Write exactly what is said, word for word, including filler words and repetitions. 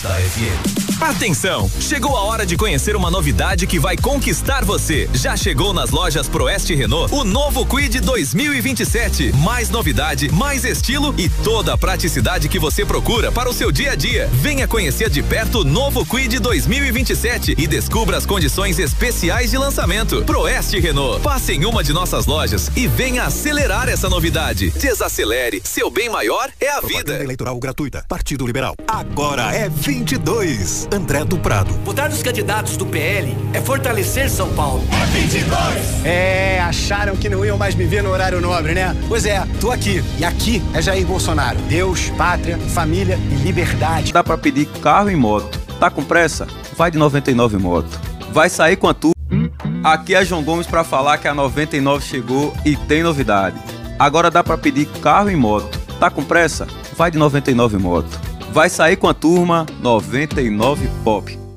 da F M. Atenção! Chegou a hora de conhecer uma novidade que vai conquistar você. Já chegou nas lojas Proeste Renault o novo Kwid dois mil e vinte e sete. Mais novidade, mais estilo e toda a praticidade que você procura para o seu dia a dia. Venha conhecer de perto o novo Kwid dois mil e vinte e sete e descubra as condições especiais de lançamento. Proeste Renault. Passe em uma de nossas lojas e venha acelerar essa novidade. Desacelere. Seu bem maior é a vida. Propaganda eleitoral gratuita. Partido Liberal. Agora é vinte e dois. André do Prado. Votar nos candidatos do P L é fortalecer São Paulo. É vinte e dois! É, acharam que não iam mais me ver no horário nobre, né? Pois é, tô aqui. E aqui é Jair Bolsonaro. Deus, pátria, família e liberdade. Dá pra pedir carro e moto. Tá com pressa? Vai de noventa e nove moto. Vai sair com a turma. Aqui é João Gomes pra falar que a noventa e nove chegou e tem novidade. Agora dá pra pedir carro e moto. Tá com pressa? Vai de noventa e nove moto. Vai sair com a turma noventa e nove Pop.